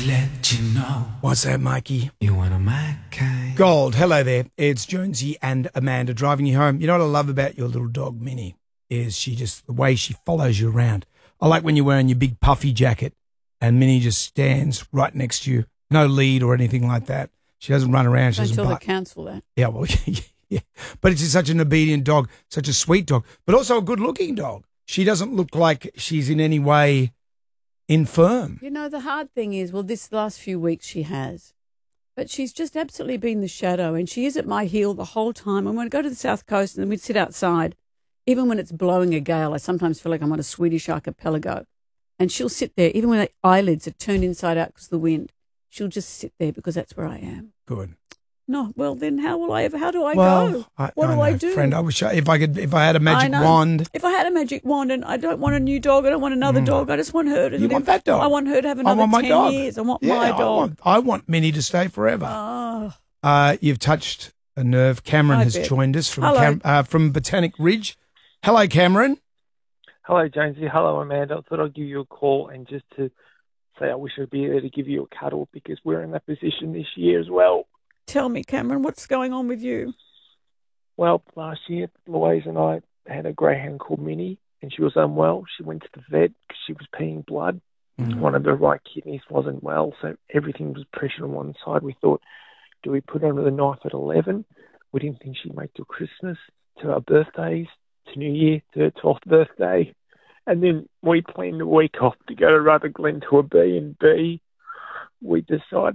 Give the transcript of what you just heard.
to let you know. What's that, Mikey? You one of my kind. Gold, hello there. It's Jonesy and Amanda driving you home. You know what I love about your little dog, Minnie, is the way she follows you around. I like when you're wearing your big puffy jacket and Minnie just stands right next to you. No lead or anything like that. She doesn't run around. Until they cancel that. Yeah, well, yeah. But it's just such an obedient dog, such a sweet dog, but also a good-looking dog. She doesn't look like she's in any way infirm. You know, the hard thing is, this last few weeks she has, but she's just absolutely been the shadow, and she is at my heel the whole time. And when I go to the South Coast and we'd sit outside, even when it's blowing a gale, I sometimes feel like I'm on a Swedish archipelago, and she'll sit there, even when the eyelids are turned inside out because of the wind. She'll just sit there because that's where I am. Good. No, well then, how do I go? What do I do, friend? I wish if I had a magic wand. If I had a magic wand, and I don't want a new dog, I don't want another dog. I just want her to. You want that dog? I want her to have another 10 years. I want my dog. I want Minnie to stay forever. Oh. You've touched a nerve. Cameron has joined us from Botanic Ridge. Hello, Cameron. Hello, Jonesy. Hello, Amanda. I thought I'd give you a call and just to say I wish I'd be there to give you a cuddle because we're in that position this year as well. Tell me, Cameron, what's going on with you? Well, last year, Louise and I had a greyhound called Minnie, and she was unwell. She went to the vet because she was peeing blood. Mm-hmm. One of her right kidneys wasn't well, so everything was pressured on one side. We thought, do we put her under the knife at 11? We didn't think she'd make till Christmas, to our birthdays, to New Year, to her 12th birthday. And then we planned a week off to go to Rutherglen to a B&B. We decided